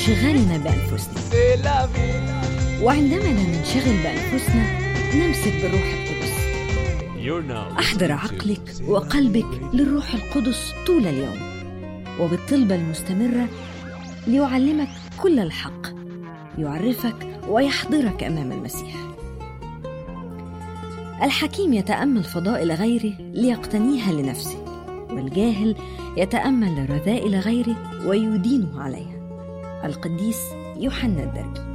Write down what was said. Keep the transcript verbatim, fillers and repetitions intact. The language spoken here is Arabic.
انشغالنا بأنفسنا. وعندما لا ننشغل بأنفسنا نمسك بالروح القدس. أحضر عقلك وقلبك للروح القدس طول اليوم، وبالطلبة المستمرة ليعلمك كل الحق، يعرفك ويحضرك أمام المسيح. الحكيم يتأمل فضائل غيره ليقتنيها لنفسه، والجاهل يتأمل رذائل غيره ويدينه عليها. القديس يوحنا الدرجي.